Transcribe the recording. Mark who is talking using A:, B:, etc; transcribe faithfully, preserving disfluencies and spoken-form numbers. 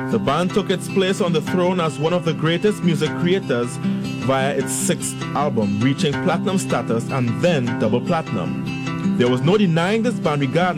A: The band took its place on the throne as one of the greatest music creators via its sixth album, reaching platinum status and then double platinum. There was no denying this band regardless